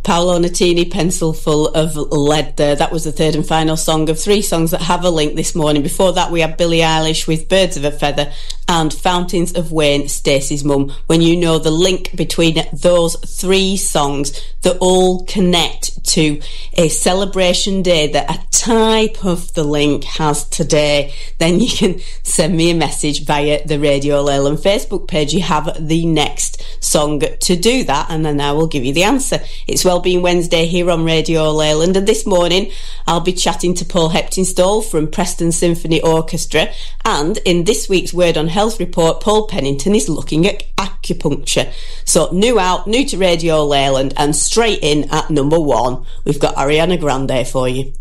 Paolo Nutini, Pencil Full of Lead there. That was the third and final song of 3 songs that have a link this morning. Before that, we had Billie Eilish with Birds of a Feather and Fountains of Wayne, Stacey's Mum. When you know the link between those 3 songs that all connect to a celebration day that a type of the link has today, then you can send me a message via the Radio Leyland Facebook page. You have the next song to do that, and then I will give you the answer. It's Wellbeing Wednesday here on Radio Leyland, and this morning I'll be chatting to Paul Heptinstall from Preston Symphony Orchestra, and in this week's Word on Health report, Paul Pennington is looking at acupuncture. So new to Radio Leyland, and straight in at number 1, we've got Ariana Grande for you.